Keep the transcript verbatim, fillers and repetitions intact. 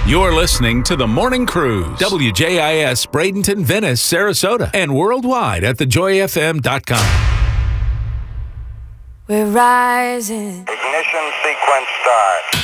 You're listening to The Morning Cruise, W J I S, Bradenton, Venice, Sarasota, and worldwide at the joy f m dot com. We're rising. Ignition sequence start.